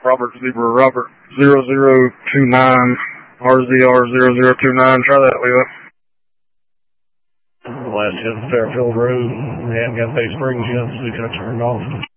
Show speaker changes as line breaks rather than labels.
Robert Zebra, Robert 0029, RZR0029. Try that, Leo.
Last hit Fairfield Road. We haven't got Bay Springs yet, so we got turned off.